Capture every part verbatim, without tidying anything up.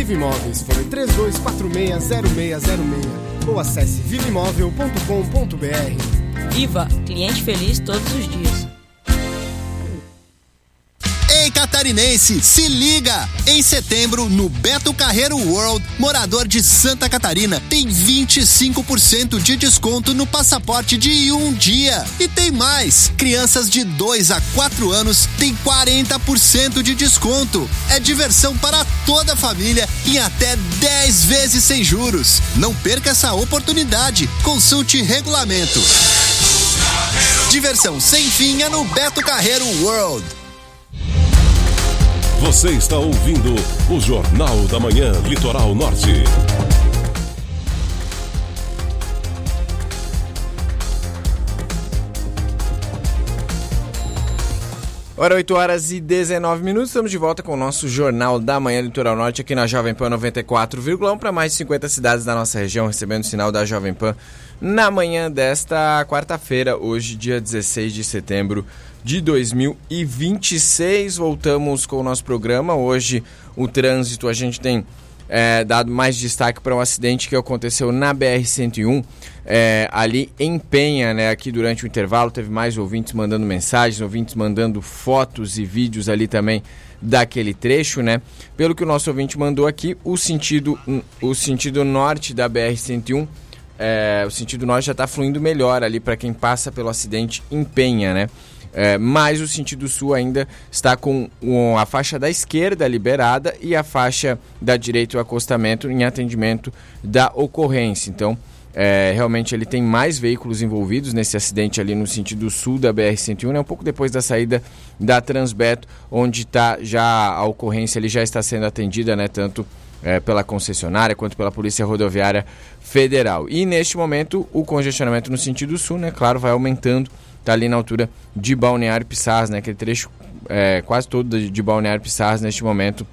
Vive Imóveis, fone três dois quatro seis zero seis zero seis ou acesse vive imóvel ponto com ponto b r. Viva! Cliente feliz todos os dias. Ei, catarinense, se liga! Em setembro, no Beto Carreiro World, morador de Santa Catarina tem vinte e cinco por cento de desconto no passaporte de um dia. E tem mais! Crianças de dois a quatro anos têm quarenta por cento de desconto. É diversão para toda a família em até dez vezes sem juros. Não perca essa oportunidade. Consulte regulamento. Diversão sem fim é no Beto Carreiro World. Você está ouvindo o Jornal da Manhã Litoral Norte. Ora, oito horas e dezenove minutos, estamos de volta com o nosso Jornal da Manhã Litoral Norte aqui na Jovem Pan noventa e quatro vírgula um para mais de cinquenta cidades da nossa região, recebendo o sinal da Jovem Pan na manhã desta quarta-feira, hoje, dia dezesseis de setembro de dois mil e vinte e seis. Voltamos com o nosso programa. Hoje o trânsito, a gente tem é, dado mais destaque para um acidente que aconteceu na B R cento e um, é, ali em Penha, né? Aqui durante o intervalo teve mais ouvintes mandando mensagens, ouvintes mandando fotos e vídeos ali também daquele trecho, né? Pelo que o nosso ouvinte mandou aqui, o sentido, o sentido norte da B R cento e um, é, o sentido norte já está fluindo melhor ali para quem passa pelo acidente em Penha, né? É, mas o sentido sul ainda está com um, a faixa da esquerda liberada e a faixa da direita, o acostamento, em atendimento da ocorrência. Então, é, realmente ele tem mais veículos envolvidos nesse acidente ali no sentido sul da B R cento e um, né? Um pouco depois da saída da Transbeto, onde está já a ocorrência ali já está sendo atendida, né? Tanto é, pela concessionária quanto pela Polícia Rodoviária Federal. E neste momento o congestionamento no sentido sul, né? Claro, vai aumentando. Está ali na altura de Balneário Pissarras, né? Aquele trecho é, quase todo de, de Balneário Pissarras neste momento,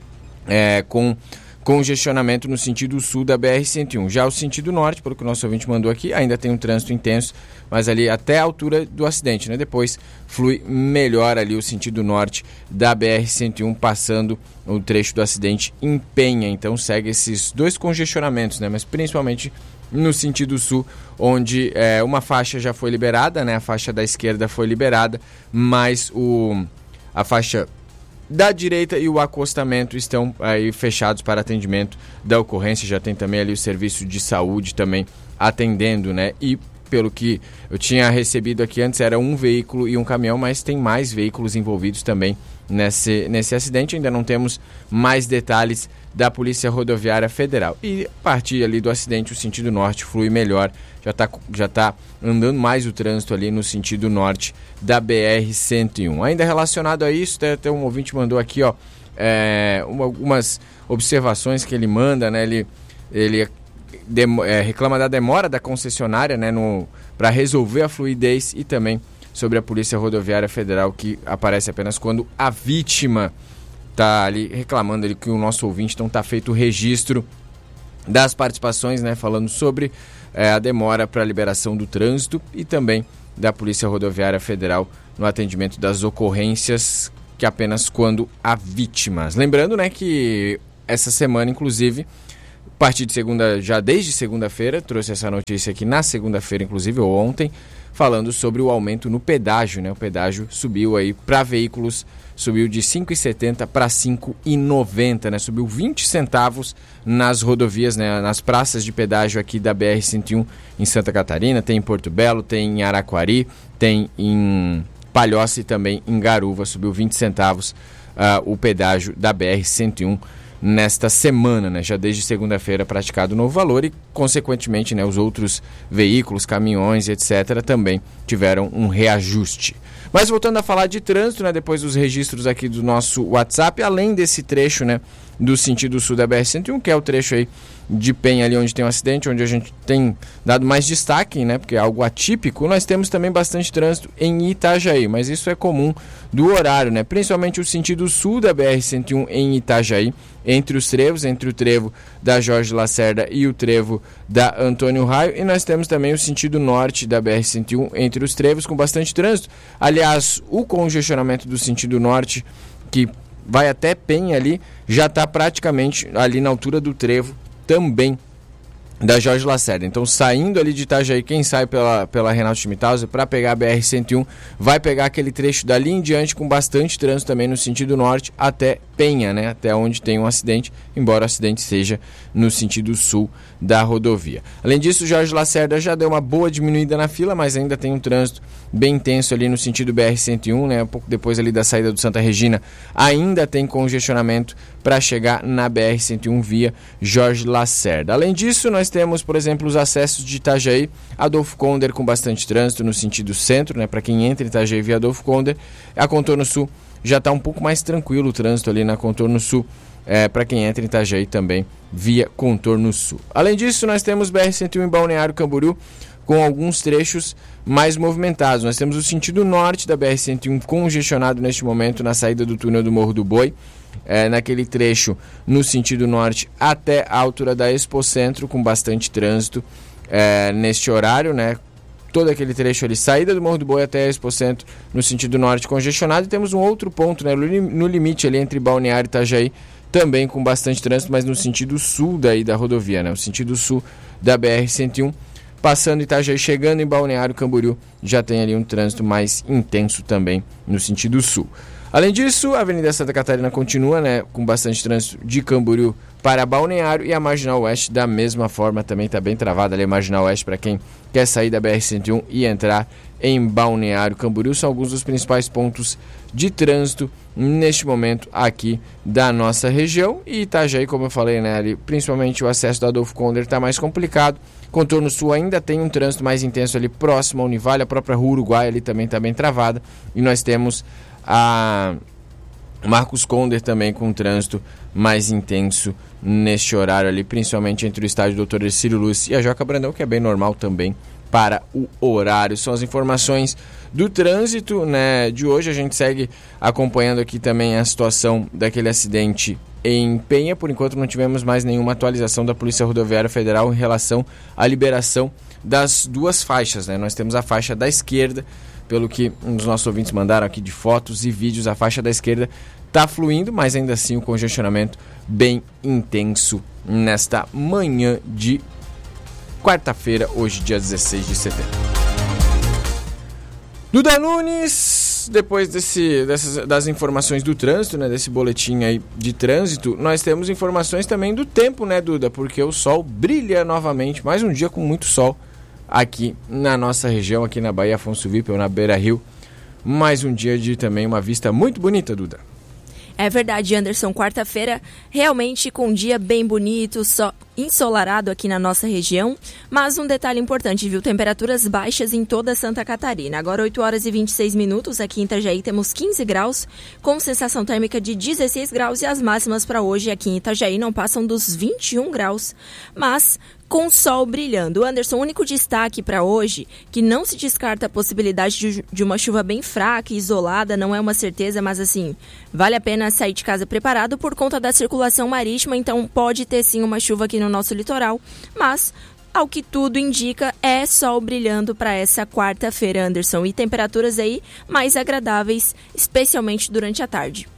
é, com congestionamento no sentido sul da B R cento e um. Já o sentido norte, pelo que o nosso ouvinte mandou aqui, ainda tem um trânsito intenso, mas ali até a altura do acidente, né? Depois flui melhor ali o sentido norte da B R cento e um, passando o trecho do acidente em Penha. Então segue esses dois congestionamentos, né? Mas principalmente no sentido sul, onde é, uma faixa já foi liberada, né? A faixa da esquerda foi liberada, mas o, a faixa da direita e o acostamento estão aí fechados para atendimento da ocorrência. Já tem também ali o serviço de saúde também atendendo, né? E pelo que eu tinha recebido aqui antes, era um veículo e um caminhão, mas tem mais veículos envolvidos também nesse, nesse acidente. Ainda não temos mais detalhes da Polícia Rodoviária Federal. E a partir ali do acidente, o sentido norte flui melhor. Já está já tá andando mais o trânsito ali no sentido norte da B R cento e um. Ainda relacionado a isso, até, até um ouvinte mandou aqui, ó, é, uma, algumas observações que ele manda, né? Ele, ele de, é, reclama da demora da concessionária, né, para resolver a fluidez, e também sobre a Polícia Rodoviária Federal, que aparece apenas quando a vítima está ali reclamando ali, que o nosso ouvinte então está feito o registro das participações, né, falando sobre é, a demora para a liberação do trânsito e também da Polícia Rodoviária Federal no atendimento das ocorrências, que apenas quando há vítimas. Lembrando, né, que essa semana, inclusive, a partir de segunda, já desde segunda-feira, trouxe essa notícia aqui na segunda-feira, inclusive, ou ontem, falando sobre o aumento no pedágio, né? O pedágio subiu aí para veículos, subiu de cinco reais e setenta centavos para cinco reais e noventa centavos, né? Subiu vinte centavos nas rodovias, né? Nas praças de pedágio aqui da B R cento e um em Santa Catarina, tem em Porto Belo, tem em Araquari, tem em Palhoça e também em Garuva. Subiu vinte centavos uh, o pedágio da B R cento e um nesta semana, né? Já desde segunda-feira praticado o novo valor e, consequentemente, né, os outros veículos, caminhões, etcétera, também tiveram um reajuste. Mas voltando a falar de trânsito, né, depois dos registros aqui do nosso WhatsApp, além desse trecho, né, do sentido sul da B R cento e um, que é o trecho aí de Penha, ali onde tem um acidente, onde a gente tem dado mais destaque, né, porque é algo atípico, nós temos também bastante trânsito em Itajaí, mas isso é comum do horário, né, principalmente o sentido sul da B R cento e um em Itajaí, entre os trevos, entre o trevo da Jorge Lacerda e o trevo da Antônio Raio, e nós temos também o sentido norte da B R cento e um entre os trevos, com bastante trânsito. Aliás, o congestionamento do sentido norte, que vai até Penha ali, já está praticamente ali na altura do trevo também da Jorge Lacerda. Então, saindo ali de Itajaí, quem sai pela, pela Renato Schmittauser para pegar a B R cento e um, vai pegar aquele trecho dali em diante com bastante trânsito também no sentido norte até Penha, né? Até onde tem um acidente, embora o acidente seja no sentido sul da rodovia. Além disso, Jorge Lacerda já deu uma boa diminuída na fila, mas ainda tem um trânsito bem intenso ali no sentido B R cento e um, né? Um pouco depois ali da saída do Santa Regina, ainda tem congestionamento para chegar na B R cento e um via Jorge Lacerda. Além disso, nós temos, por exemplo, os acessos de Itajaí, Adolfo Conder com bastante trânsito no sentido centro, né? Para quem entra em Itajaí via Adolfo Conder. A Contorno Sul já está um pouco mais tranquilo o trânsito ali na Contorno Sul, é, para quem entra em Itajaí também via Contorno Sul. Além disso, nós temos B R cento e um em Balneário Camboriú, com alguns trechos mais movimentados. Nós temos o sentido norte da B R cento e um congestionado neste momento na saída do túnel do Morro do Boi, é, naquele trecho no sentido norte até a altura da Expocentro, com bastante trânsito é, neste horário, né? Todo aquele trecho ali, saída do Morro do Boi até a Expocentro no sentido norte congestionado. E temos um outro ponto, né, no limite ali entre Balneário e Itajaí, também com bastante trânsito, mas no sentido sul daí da rodovia, né? O sentido sul da B R cento e um, passando Itajaí, chegando em Balneário Camboriú, já tem ali um trânsito mais intenso também no sentido sul. Além disso, a Avenida Santa Catarina continua, né, com bastante trânsito de Camboriú para Balneário, e a Marginal Oeste da mesma forma também está bem travada ali, a Marginal Oeste para quem quer sair da B R cento e um e entrar em Balneário Camboriú. São alguns dos principais pontos de trânsito neste momento aqui da nossa região. E Itajaí, como eu falei, né, ali, principalmente o acesso do Adolfo Conder está mais complicado. Contorno Sul ainda tem um trânsito mais intenso ali próximo ao Univale, a própria Rua Uruguai ali também está bem travada, e nós temos a Marcos Conder também com um trânsito mais intenso neste horário ali, principalmente entre o estádio doutor Ercílio Luz e a Joca Brandão, que é bem normal também para o horário. São as informações do trânsito, né, de hoje. A gente segue acompanhando aqui também a situação daquele acidente em Penha. Por enquanto não tivemos mais nenhuma atualização da Polícia Rodoviária Federal em relação à liberação das duas faixas, né? Nós temos a faixa da esquerda, pelo que um dos nossos ouvintes mandaram aqui de fotos e vídeos, a faixa da esquerda está fluindo, mas ainda assim o congestionamento bem intenso nesta manhã de quarta-feira, hoje dia dezesseis de setembro. Duda Nunes, depois desse, dessas, das informações do trânsito, né, desse boletim aí de trânsito, nós temos informações também do tempo, né, Duda? Porque o sol brilha novamente, mais um dia com muito sol aqui na nossa região, aqui na Baía Afonso Wippel, na Beira Rio. Mais um dia de também uma vista muito bonita, Duda. É verdade, Anderson. Quarta-feira, realmente com um dia bem bonito, só ensolarado aqui na nossa região. Mas um detalhe importante, viu? Temperaturas baixas em toda Santa Catarina. Agora oito horas e vinte e seis minutos. Aqui em Itajaí temos quinze graus, com sensação térmica de dezesseis graus. E as máximas para hoje aqui em Itajaí não passam dos vinte e um graus. Mas com sol brilhando. Anderson, o único destaque para hoje, que não se descarta a possibilidade de, de uma chuva bem fraca e isolada, não é uma certeza, mas assim, vale a pena sair de casa preparado por conta da circulação marítima, então pode ter sim uma chuva aqui no nosso litoral, mas ao que tudo indica é sol brilhando para essa quarta-feira, Anderson, e temperaturas aí mais agradáveis, especialmente durante a tarde.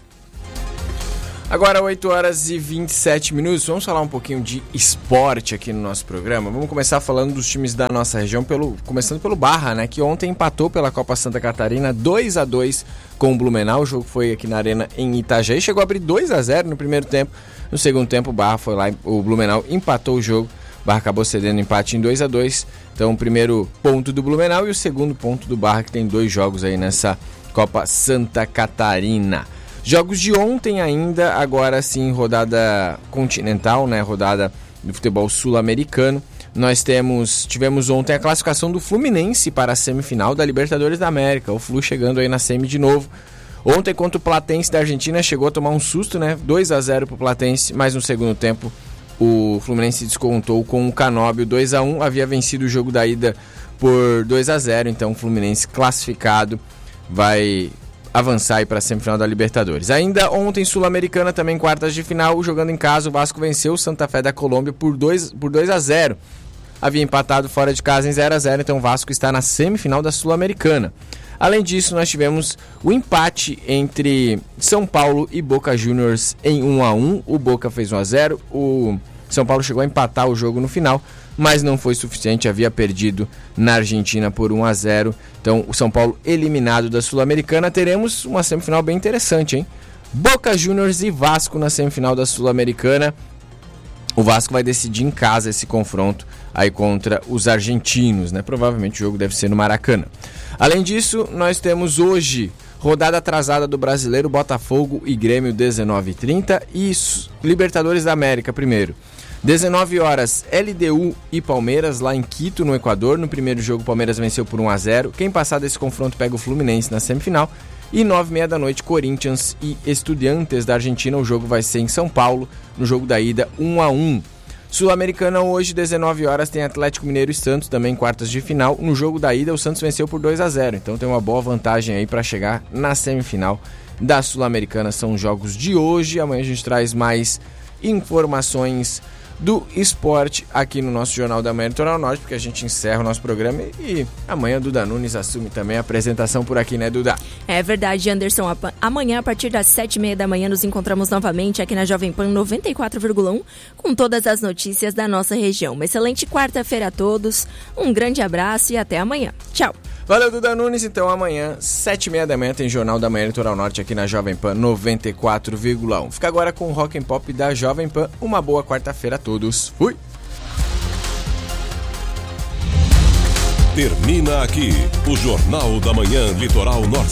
Agora oito horas e vinte e sete minutos, vamos falar um pouquinho de esporte aqui no nosso programa. Vamos começar falando dos times da nossa região, pelo, começando pelo Barra, né, que ontem empatou pela Copa Santa Catarina dois a dois com o Blumenau. O jogo foi aqui na Arena em Itajaí, chegou a abrir dois a zero no primeiro tempo. No segundo tempo o Barra foi lá, o Blumenau empatou o jogo, o Barra acabou cedendo empate em dois a dois. Então o primeiro ponto do Blumenau e o segundo ponto do Barra, que tem dois jogos aí nessa Copa Santa Catarina. Jogos de ontem ainda, agora sim, rodada continental, né? Rodada do futebol sul-americano. Nós temos, tivemos ontem a classificação do Fluminense para a semifinal da Libertadores da América. O Flu chegando aí na semi de novo. Ontem contra o Platense da Argentina chegou a tomar um susto, né? dois a zero para o Platense, mas no segundo tempo o Fluminense descontou com o Canóbio dois a um. Havia vencido o jogo da ida por dois a zero, então o Fluminense classificado vai avançar aí para a semifinal da Libertadores. Ainda ontem, Sul-Americana, também quartas de final, jogando em casa, o Vasco venceu o Santa Fé da Colômbia por dois a zero. Havia empatado fora de casa em zero a zero, então o Vasco está na semifinal da Sul-Americana. Além disso, nós tivemos o empate entre São Paulo e Boca Juniors em um a um. O Boca fez um a zero, o São Paulo chegou a empatar o jogo no final, mas não foi suficiente, havia perdido na Argentina por um a zero. Então, o São Paulo eliminado da Sul-Americana. Teremos uma semifinal bem interessante, hein? Boca Juniors e Vasco na semifinal da Sul-Americana. O Vasco vai decidir em casa esse confronto aí contra os argentinos, né? Provavelmente o jogo deve ser no Maracanã. Além disso, nós temos hoje rodada atrasada do Brasileiro, Botafogo e Grêmio, dezenove e trinta. E Libertadores da América primeiro. dezenove horas, L D U e Palmeiras lá em Quito, no Equador. No primeiro jogo, o Palmeiras venceu por um a zero. Quem passar desse confronto pega o Fluminense na semifinal. E nove e meia da noite, Corinthians e Estudiantes da Argentina. O jogo vai ser em São Paulo, no jogo da ida, um a um. Sul-Americana hoje, dezenove horas, tem Atlético Mineiro e Santos, também quartas de final. No jogo da ida, o Santos venceu por dois a zero, então tem uma boa vantagem aí para chegar na semifinal da Sul-Americana. São os jogos de hoje. Amanhã a gente traz mais informações do esporte aqui no nosso Jornal da Manhã Litoral Norte, porque a gente encerra o nosso programa e amanhã Duda Nunes assume também a apresentação por aqui, né, Duda? É verdade, Anderson. Amanhã, a partir das sete e meia da manhã, nos encontramos novamente aqui na Jovem Pan noventa e quatro vírgula um com todas as notícias da nossa região. Uma excelente quarta-feira a todos, um grande abraço e até amanhã. Tchau! Valeu, Duda Nunes. Então amanhã, sete e meia da manhã, tem Jornal da Manhã Litoral Norte aqui na Jovem Pan noventa e quatro vírgula um. Fica agora com o Rock and Pop da Jovem Pan. Uma boa quarta-feira a todos. Fui! Termina aqui o Jornal da Manhã Litoral Norte.